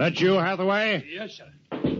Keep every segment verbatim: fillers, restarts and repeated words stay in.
That you, Hathaway? Yes, sir.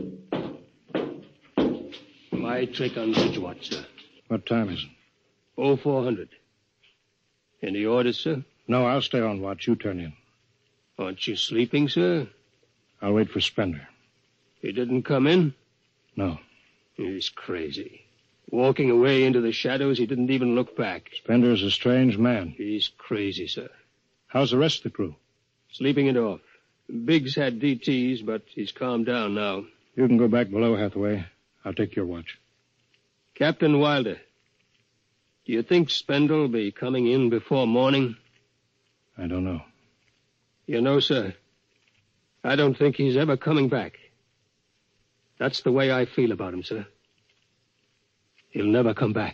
My trick on bridge watch, sir. What time is it? Oh, four hundred. Any orders, sir? No, I'll stay on watch. You turn in. Aren't you sleeping, sir? I'll wait for Spender. He didn't come in? No. He's crazy. Walking away into the shadows, he didn't even look back. Spender's a strange man. He's crazy, sir. How's the rest of the crew? Sleeping it off. Biggs had D Ts, but he's calmed down now. You can go back below, Hathaway. I'll take your watch. Captain Wilder, do you think Spender will be coming in before morning? I don't know. You know, sir, I don't think he's ever coming back. That's the way I feel about him, sir. He'll never come back.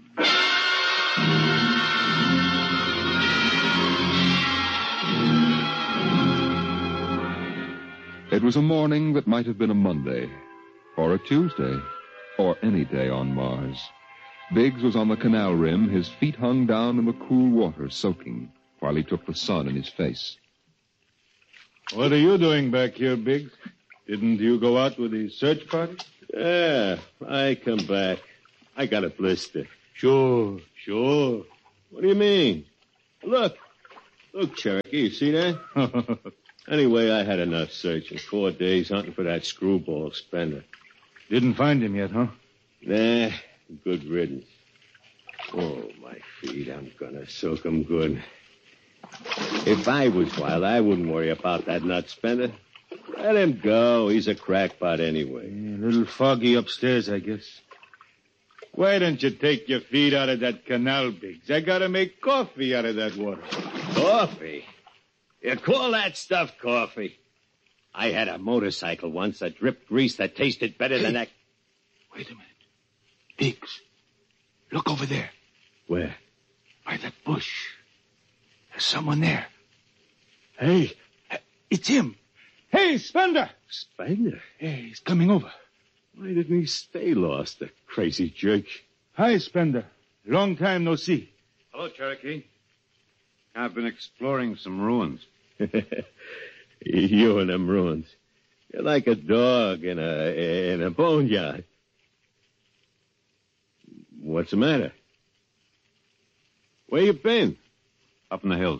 It was a morning that might have been a Monday, or a Tuesday, or any day on Mars. Biggs was on the canal rim, his feet hung down in the cool water, soaking, while he took the sun in his face. What are you doing back here, Biggs? Didn't you go out with the search party? Yeah, I come back. I got a blister. Sure, sure. What do you mean? Look. Look, Cherokee, you see that? Anyway, I had enough searching. Four days hunting for that screwball Spender. Didn't find him yet, huh? Nah, good riddance. Oh, my feet, I'm gonna soak 'em good. If I was wild, I wouldn't worry about that nut Spender. Let him go. He's a crackpot anyway. Yeah, a little foggy upstairs, I guess. Why don't you take your feet out of that canal, Biggs? I gotta make coffee out of that water. Coffee? You call that stuff coffee? I had a motorcycle once that dripped grease that tasted better hey, than that. Wait a minute. Biggs, look over there. Where? By that bush. There's someone there. Hey, it's him. Hey, Spender! Spender? Hey, he's coming over. Why didn't he stay lost, the crazy jerk? Hi, Spender. Long time no see. Hello, Cherokee. I've been exploring some ruins. You and them ruins. You're like a dog in a in a boneyard. What's the matter? Where you been? Up in the hills.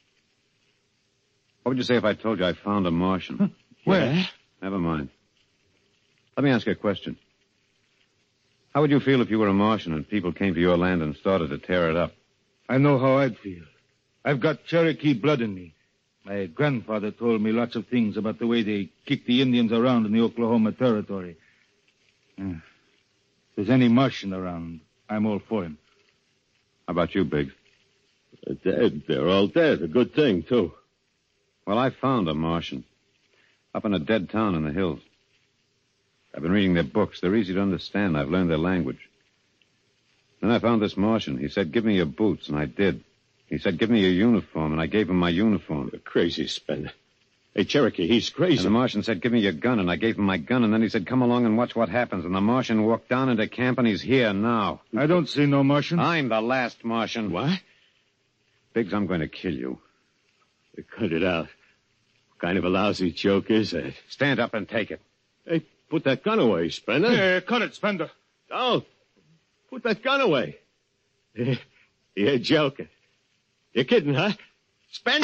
What would you say if I told you I found a Martian? Huh? Where? Yeah? Never mind. Let me ask you a question. How would you feel if you were a Martian and people came to your land and started to tear it up? I know how I'd feel. I've got Cherokee blood in me. My grandfather told me lots of things about the way they kick the Indians around in the Oklahoma Territory. Uh, if there's any Martian around, I'm all for him. How about you, Biggs? They're dead. They're all dead. A good thing, too. Well, I found a Martian. Up in a dead town in the hills. I've been reading their books. They're easy to understand. I've learned their language. Then I found this Martian. He said, give me your boots, and I did. He said, give me your uniform, and I gave him my uniform. You're crazy, Spender. Hey, Cherokee, he's crazy. And the Martian said, give me your gun, and I gave him my gun, and then he said, come along and watch what happens. And the Martian walked down into camp, and he's here now. I don't see no Martian. I'm the last Martian. What? Biggs, I'm going to kill you. Cut it out. What kind of a lousy joke is that? Stand up and take it. Hey, put that gun away, Spender. Hey, cut it, Spender. Don't. Put that gun away. You're joking. You're kidding, huh? Spender!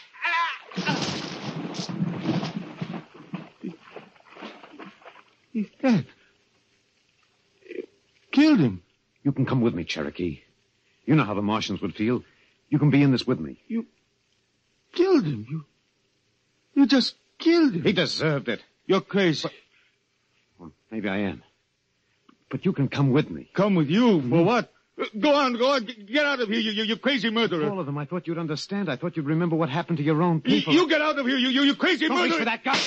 He's dead. You killed him. You can come with me, Cherokee. You know how the Martians would feel. You can be in this with me. You killed him. You you just killed him. He deserved it. You're crazy. But, well, maybe I am. But you can come with me. Come with you? For mm-hmm. what? Go on, go on. Get out of here, you, you, you crazy murderer. All of them. I thought you'd understand. I thought you'd remember what happened to your own people. You, you get out of here, you, you, you crazy Don't murderer. reach for that gun.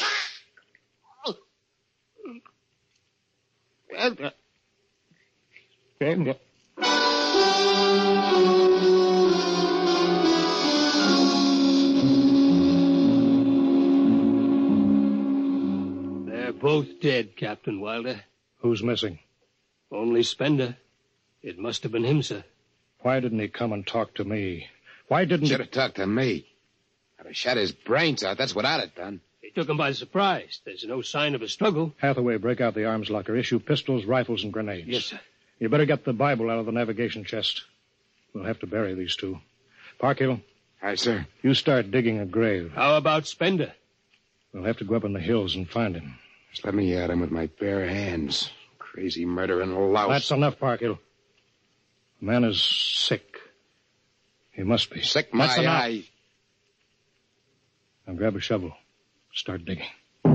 They're both dead, Captain Wilder. Who's missing? Only Spender. It must have been him, sir. Why didn't he come and talk to me? Why didn't Should have talked to me. I'd have shot his brains out. That's what I'd have done. It took him by surprise. There's no sign of a struggle. Hathaway, break out the arms locker. Issue pistols, rifles, and grenades. Yes, sir. You better get the Bible out of the navigation chest. We'll have to bury these two. Parkhill. Aye, sir. You start digging a grave. How about Spender? We'll have to go up in the hills and find him. Just let me at him with my bare hands. Crazy murdering louse. That's enough, Parkhill. The man is sick. He must be. Sick my That's enough. eye. Now grab a shovel. Start digging.